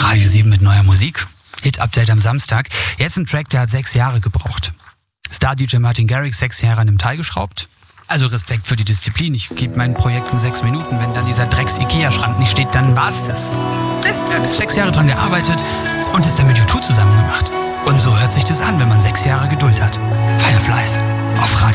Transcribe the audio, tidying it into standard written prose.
Radio 7 mit neuer Musik. Hit-Update am Samstag. Jetzt ein Track, der hat 6 Jahre gebraucht. Star-DJ Martin Garrix 6 Jahre an einem Teil geschraubt. Also Respekt für die Disziplin. Ich gebe meinen Projekten 6 Minuten. Wenn dann dieser Drecks-Ikea-Schrank nicht steht, dann war's das. 6 Jahre dran gearbeitet und es dann mit U2 zusammen gemacht. Und so hört sich das an, wenn man 6 Jahre Geduld hat. Fireflies auf Radio